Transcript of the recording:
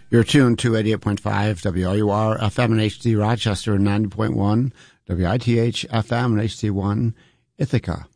You're tuned to 88.5 WRUR FM and HD Rochester, and 90.1 WITH FM and HD1 Ithaca.